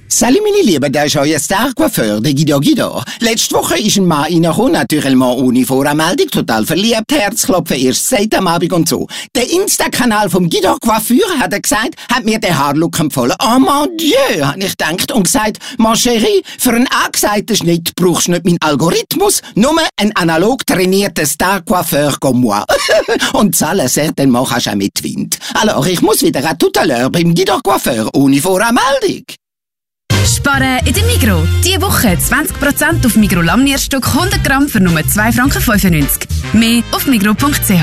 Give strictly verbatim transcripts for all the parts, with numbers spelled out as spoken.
Salut meine Lieben, das ist euer Star-Coiffeur, der Guido Guido. Letzte Woche ist ein Mann reingekommen, natürlich mal ohne Voranmeldung, total verliebt, Herzklopfen erst seit am Abend und so. Der Insta-Kanal vom Guido Coiffeur, hat er gesagt, hat mir den Haarlook empfohlen. Oh mon Dieu, habe ich gedacht und gesagt, mon chéri, für einen angesagten Schnitt brauchst du nicht meinen Algorithmus, nur einen analog trainierten Star-Coiffeur comme moi. Und zahlen certainement kannst du auch mit Wind. Alors, ich muss wieder à tout à l'heure beim Guido Coiffeur ohne Voranmeldung. Sparen in der Migros. Diese Woche zwanzig Prozent auf Migros Lamnierstock hundert Gramm für nur zwei Franken fünfundneunzig. Mehr auf migros punkt c h.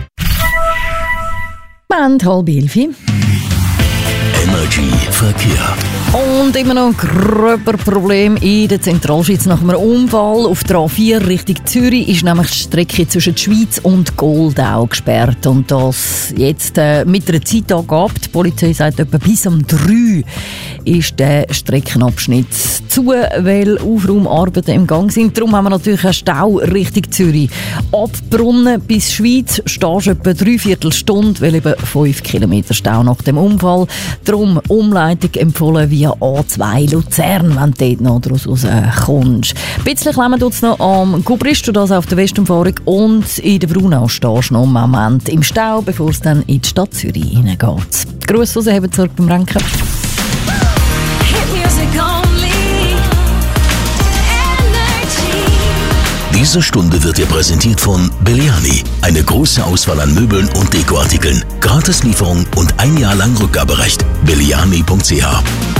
Band halb elf. Energy Verkehr. Und immer noch ein gröber Problem in der Zentralschweiz nach einem Unfall. Auf der A vier Richtung Zürich ist nämlich die Strecke zwischen der Schweiz und Goldau gesperrt. Und das jetzt äh, mit einer Zeitangabe. Die Polizei sagt, etwa bis um drei ist der Streckenabschnitt zu, weil Aufraumarbeiten im Gang sind. Darum haben wir natürlich einen Stau Richtung Zürich. Ab Brunnen bis Schweiz stehst du etwa drei Viertelstunde, weil eben fünf Kilometer Stau nach dem Unfall. Darum Umleitung empfohlen via A zwei Luzern, wenn du dort noch daraus rauskommst. Ein bisschen klemmen tut es noch am Gubrist, das auf der Westumfahrung, und in der Brunau stehst du noch einen Moment im Stau, bevor es dann in die Stadt Zürich hineingeht. Grüße raus, haben zurück beim Ranken. Diese Stunde wird dir präsentiert von Belliani. Eine große Auswahl an Möbeln und Dekoartikeln. Gratislieferung und ein Jahr lang Rückgaberecht. belliani punkt c h.